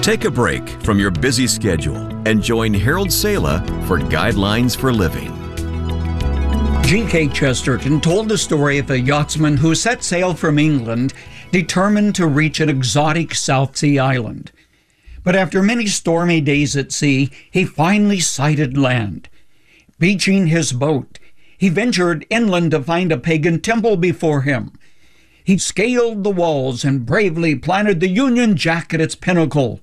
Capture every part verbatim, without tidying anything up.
Take a break from your busy schedule and join Harold Sala for Guidelines for Living. G K Chesterton told the story of a yachtsman who set sail from England, determined to reach an exotic South Sea island. But after many stormy days at sea, he finally sighted land. Beaching his boat, he ventured inland to find a pagan temple before him. He scaled the walls and bravely planted the Union Jack at its pinnacle,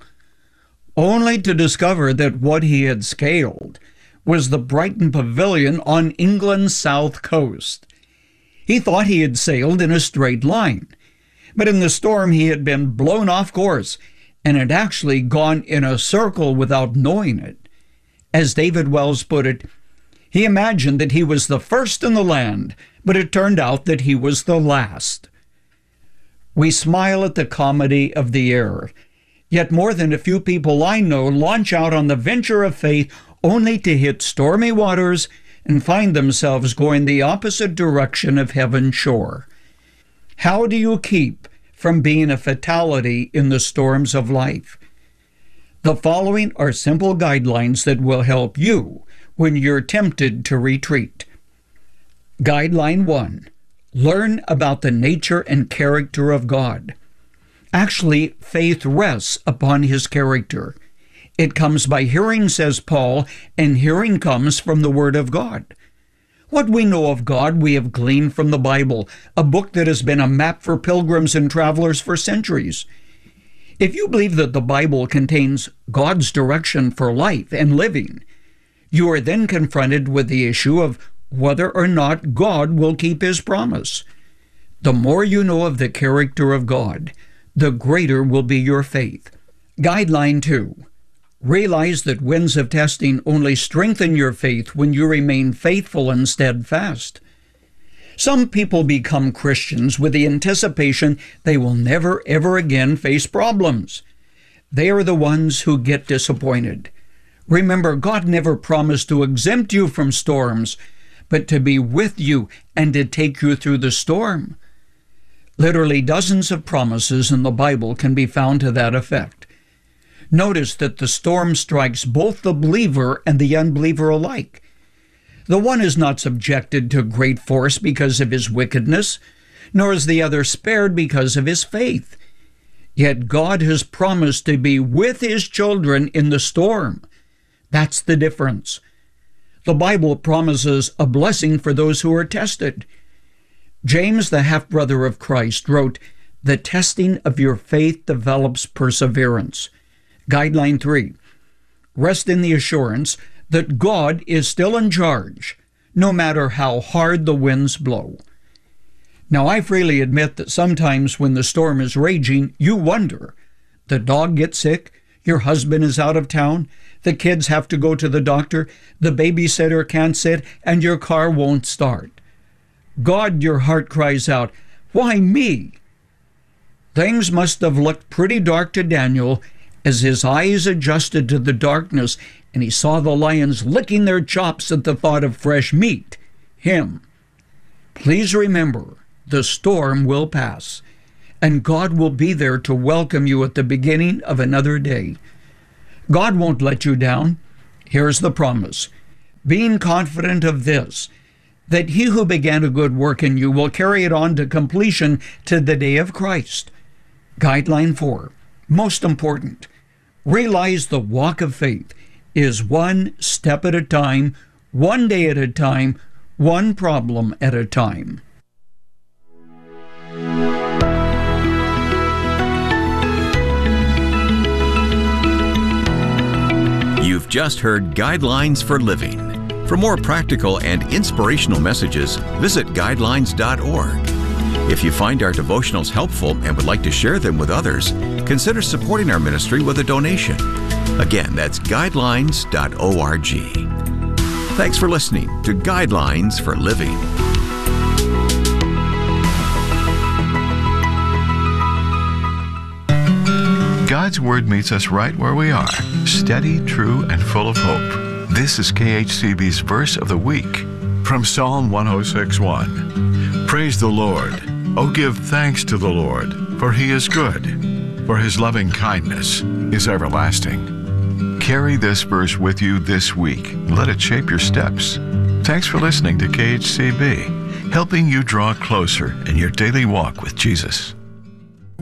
only to discover that what he had scaled was the Brighton Pavilion on England's south coast. He thought he had sailed in a straight line, but in the storm he had been blown off course and had actually gone in a circle without knowing it. As David Wells put it, he imagined that he was the first in the land, but it turned out that he was the last. We smile at the comedy of the air, yet more than a few people I know launch out on the venture of faith only to hit stormy waters and find themselves going the opposite direction of heaven's shore. How do you keep from being a fatality in the storms of life? The following are simple guidelines that will help you when you're tempted to retreat. Guideline one. Learn about the nature and character of God. Actually, faith rests upon His character. It comes by hearing, says Paul, and hearing comes from the Word of God. What we know of God we have gleaned from the Bible, a book that has been a map for pilgrims and travelers for centuries. If you believe that the Bible contains God's direction for life and living, you are then confronted with the issue of whether or not God will keep His promise. The more you know of the character of God, the greater will be your faith. Guideline two. Realize that winds of testing only strengthen your faith when you remain faithful and steadfast. Some people become Christians with the anticipation they will never ever again face problems. They are the ones who get disappointed. Remember, God never promised to exempt you from storms, but to be with you and to take you through the storm. Literally dozens of promises in the Bible can be found to that effect. Notice that the storm strikes both the believer and the unbeliever alike. The one is not subjected to great force because of his wickedness, nor is the other spared because of his faith. Yet God has promised to be with His children in the storm. That's the difference. The Bible promises a blessing for those who are tested. James, the half-brother of Christ, wrote, "The testing of your faith develops perseverance." Guideline three. Rest in the assurance that God is still in charge, no matter how hard the winds blow. Now, I freely admit that sometimes when the storm is raging, you wonder. The dog gets sick, your husband is out of town, the kids have to go to the doctor, the babysitter can't sit, and your car won't start. God, your heart cries out, "Why me?" Things must have looked pretty dark to Daniel as his eyes adjusted to the darkness and he saw the lions licking their chops at the thought of fresh meat, him. Please remember, the storm will pass, and God will be there to welcome you at the beginning of another day. God won't let you down. Here's the promise. Being confident of this, that He who began a good work in you will carry it on to completion to the day of Christ. Guideline four, most important. Realize the walk of faith is one step at a time, one day at a time, one problem at a time. You've just heard Guidelines for Living. For more practical and inspirational messages, visit guidelines dot org. If you find our devotionals helpful and would like to share them with others, consider supporting our ministry with a donation. Again, that's guidelines dot org. Thanks for listening to Guidelines for Living. God's Word meets us right where we are, steady, true, and full of hope. This is K H C B's Verse of the Week from Psalm one oh six one. Praise the Lord. Oh, give thanks to the Lord, for He is good. for his loving kindness is everlasting. Carry this verse with you this week and let it shape your steps. Thanks for listening to K H C B, helping you draw closer in your daily walk with Jesus.